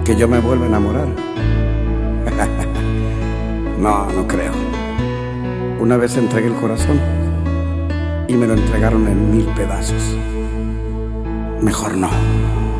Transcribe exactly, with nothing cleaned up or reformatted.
que yo me vuelva a enamorar. No, no creo. Una vez entregué el corazón y me lo entregaron en mil pedazos. Mejor no.